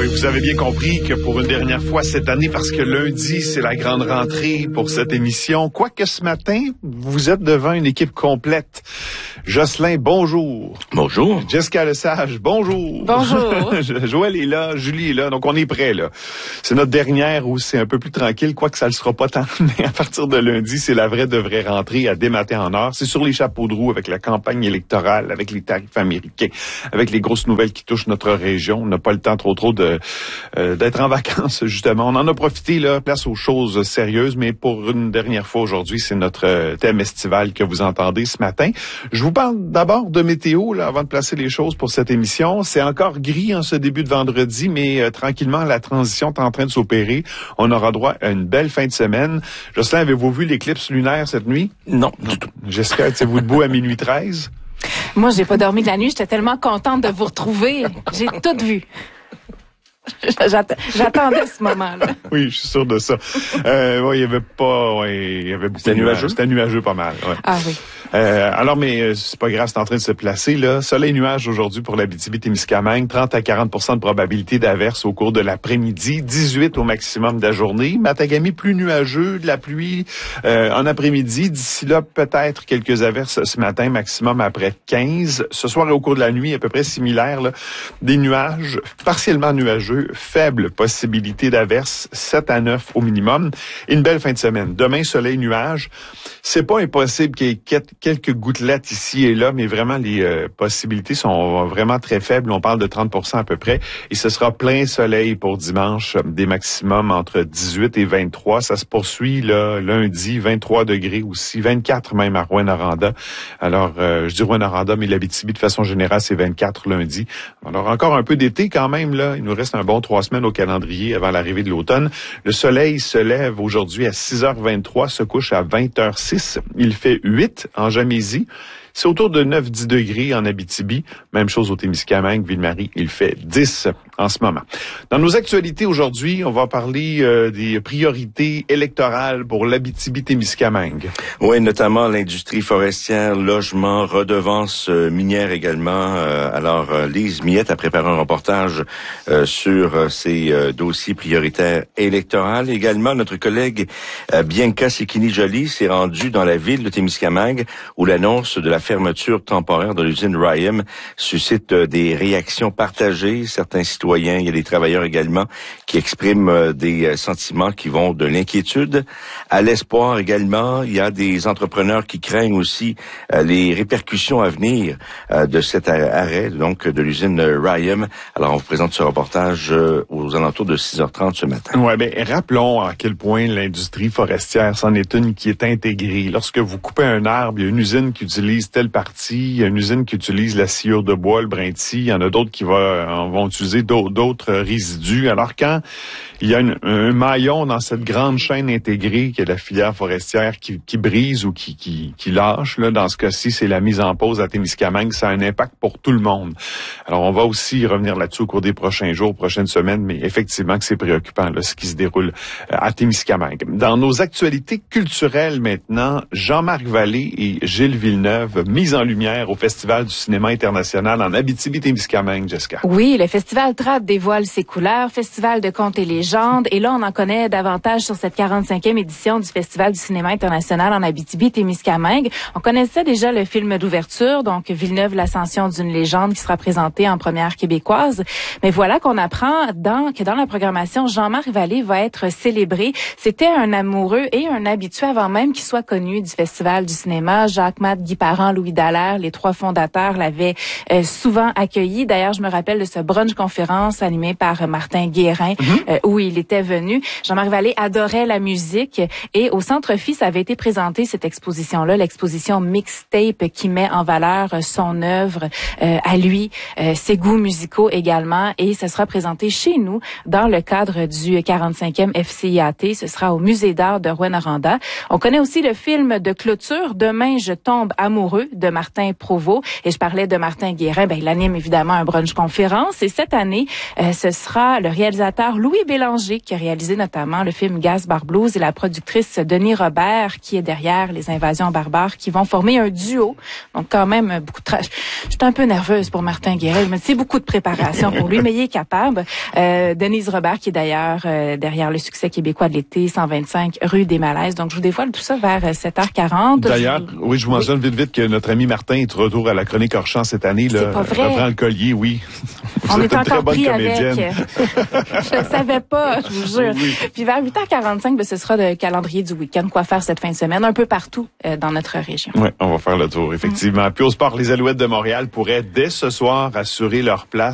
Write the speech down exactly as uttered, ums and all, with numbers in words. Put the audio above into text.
Oui, vous avez bien compris que pour une dernière fois cette année, parce que lundi, c'est la grande rentrée pour cette émission, quoique ce matin, vous êtes devant une équipe complète. Jocelyn, bonjour. Bonjour. Jessica Lesage, bonjour. Bonjour. Joël est là, Julie est là, donc on est prêts, là. C'est notre dernière où c'est un peu plus tranquille, quoique ça ne le sera pas tant, mais à partir de lundi, c'est la vraie de vraie rentrée à dès matin en heure. C'est sur les chapeaux de roue avec la campagne électorale, avec les tarifs américains, avec les grosses nouvelles qui touchent notre région. On n'a pas le temps trop trop de euh, d'être en vacances, justement. On en a profité, là, place aux choses sérieuses, mais pour une dernière fois aujourd'hui, c'est notre euh, thème estival que vous entendez ce matin. Je vous parle d'abord de météo, là, avant de placer les choses pour cette émission. C'est encore gris en ce début de vendredi, mais euh, tranquillement, la transition est en train de s'opérer. On aura droit à une belle fin de semaine. Jocelyn, avez-vous vu l'éclipse lunaire cette nuit? Non, non. du tout. Jessica, étiez-vous debout à minuit treize? Moi, j'ai pas dormi de la nuit. J'étais tellement contente de vous retrouver. J'ai tout vu. J'att- J'attendais ce moment-là. Oui, je suis sûr de ça. Euh, ouais, il y avait pas, ouais, il y avait beaucoup C'était de nuages. nuageux? C'était nuageux pas mal, ouais. Ah oui. Euh, alors, mais euh, c'est pas grave, c'est en train de se placer, là. Soleil nuage aujourd'hui pour l'Abitibi-Témiscamingue. trente à quarante pour cent de probabilité d'averse au cours de l'après-midi. dix-huit au maximum de la journée. Matagami, plus nuageux, de la pluie euh, en après-midi. D'ici là, peut-être quelques averses ce matin, maximum après quinze. Ce soir et au cours de la nuit, à peu près similaire, là. Des nuages partiellement nuageux. Faible possibilité d'averse. sept à neuf au minimum. Et une belle fin de semaine. Demain, soleil nuage. C'est pas impossible qu'il y ait quelques gouttelettes ici et là, mais vraiment, les euh, possibilités sont vraiment très faibles. On parle de trente pour cent à peu près. Et ce sera plein soleil pour dimanche, des maximums entre dix-huit et vingt-trois. Ça se poursuit là, lundi, vingt-trois degrés aussi, vingt-quatre même à Rouyn-Noranda. Alors, euh, je dis Rouyn-Noranda, mais l'Abitibi, de façon générale, c'est vingt-quatre lundi. Alors, encore un peu d'été quand même, là. Il nous reste un bon trois semaines au calendrier avant l'arrivée de l'automne. Le soleil se lève aujourd'hui à six heures vingt-trois, se couche à vingt heures six. Il fait huit en Jamésie. C'est autour de neuf à dix degrés en Abitibi. Même chose au Témiscamingue, Ville-Marie, il fait dix en ce moment. Dans nos actualités aujourd'hui, on va parler euh, des priorités électorales pour l'Abitibi-Témiscamingue. Oui, notamment l'industrie forestière, logement, redevances euh, minières également. Euh, alors, euh, Lise Miette a préparé un reportage euh, sur euh, ces euh, dossiers prioritaires électoraux. Également, notre collègue euh, Bianca Sekini-Joly s'est rendue dans la ville de Témiscamingue où l'annonce de la fermeture temporaire de l'usine Rayem suscite euh, des réactions partagées. Certains citoyens, il y a des travailleurs également qui expriment euh, des euh, sentiments qui vont de l'inquiétude à l'espoir également. Il y a des entrepreneurs qui craignent aussi euh, les répercussions à venir euh, de cet arrêt, donc de l'usine Rayem. Alors, on vous présente ce reportage euh, aux alentours de six heures trente ce matin. Ouais, ben rappelons à quel point l'industrie forestière, c'en est une qui est intégrée. Lorsque vous coupez un arbre, il y a une usine qui utilise telle partie, il y a une usine qui utilise la sciure de bois, le brinti, il y en a d'autres qui va, vont utiliser d'autres, d'autres résidus. Alors quand il y a une, un maillon dans cette grande chaîne intégrée qui est la filière forestière qui, qui brise ou qui, qui, qui lâche, là, dans ce cas-ci, c'est la mise en pause à Témiscamingue, ça a un impact pour tout le monde. Alors on va aussi revenir là-dessus au cours des prochains jours, prochaines semaines, mais effectivement que c'est préoccupant là, ce qui se déroule à Témiscamingue. Dans nos actualités culturelles maintenant, Jean-Marc Vallée et Gilles Villeneuve, mise en lumière au Festival du cinéma international en Abitibi-Témiscamingue, Jessica. Oui, le Festival Trad dévoile ses couleurs, Festival de contes et légendes. Et là, on en connaît davantage sur cette quarante-cinquième édition du Festival du cinéma international en Abitibi-Témiscamingue. On connaissait déjà le film d'ouverture, donc Villeneuve, l'ascension d'une légende, qui sera présenté en première québécoise. Mais voilà qu'on apprend dans, que dans la programmation, Jean-Marc Vallée va être célébré. C'était un amoureux et un habitué avant même qu'il soit connu du Festival du cinéma. Jacques Matt, Guy Parent, Louis Dallaire, les trois fondateurs l'avaient euh, souvent accueilli. D'ailleurs, je me rappelle de ce brunch conférence animé par Martin Guérin, mm-hmm. euh, où il était venu. Jean-Marc Vallée adorait la musique et au Centre Fils avait été présentée cette exposition-là, l'exposition Mixtape, qui met en valeur son œuvre euh, à lui, euh, ses goûts musicaux également, et ce sera présenté chez nous dans le cadre du quarante-cinquième F C I A T. Ce sera au Musée d'art de Rouyn-Noranda. On connaît aussi le film de clôture Demain je tombe amoureux de Martin Provost, et je parlais de Martin Guérin. Ben, il anime évidemment un brunch conférence, et cette année, Euh, ce sera le réalisateur Louis Bélanger qui a réalisé notamment le film Gaz Bar Blues et la productrice Denis Robert qui est derrière Les Invasions barbares qui vont former un duo. Donc quand même beaucoup de tra... Je suis un peu nerveuse pour Martin Guéret, mais c'est beaucoup de préparation pour lui, mais il est capable. Euh, Denise Robert qui est d'ailleurs euh, derrière le succès québécois de l'été, cent vingt-cinq rue des Malaises. Donc je vous dévoile tout ça vers sept heures quarante. D'ailleurs, je... oui, je vous mentionne oui. vite vite que notre ami Martin est de retour à la chronique hors champ cette année. C'est là, pas vrai. reprend le collier, oui. Vous On êtes est une encore très bonne pris comédienne. avec. Je ne savais pas, je vous jure. Oui. Puis vers huit heures quarante-cinq, ben, ce sera le calendrier du week-end. Quoi faire cette fin de semaine, un peu partout euh, dans notre région. Oui, on va faire le tour, effectivement. Mm. Puis au sport, les Alouettes de Montréal pourraient dès ce soir assurer leur place